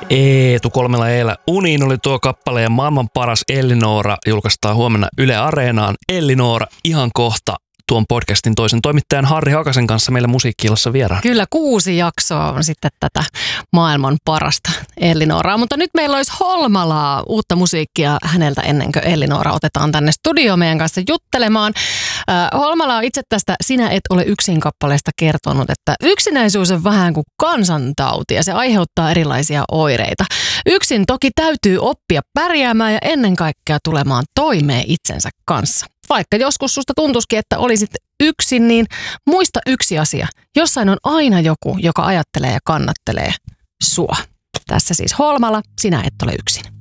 Eetu 3 E:llä Uniin oli tuo kappale ja maailman paras Ellinora julkaistaan huomenna Yle Areenaan. Ellinora ihan kohta tuon podcastin toisen toimittajan Harri Hakasen kanssa meillä Musiikki-illassa vieraan. Kyllä 6 jaksoa on sitten tätä maailman parasta Ellinoraa, mutta nyt meillä olisi Holmalaa uutta musiikkia häneltä ennen kuin Ellinora otetaan tänne studioon meidän kanssa juttelemaan. Holmala on itse tästä Sinä et ole yksin -kappaleesta kertonut, että yksinäisyys on vähän kuin kansantauti ja se aiheuttaa erilaisia oireita. Yksin toki täytyy oppia pärjäämään ja ennen kaikkea tulemaan toimeen itsensä kanssa. Vaikka joskus susta tuntuisikin, että olisit yksin, niin muista yksi asia. Jossain on aina joku, joka ajattelee ja kannattelee sua. Tässä siis Holmala, Sinä et ole yksin.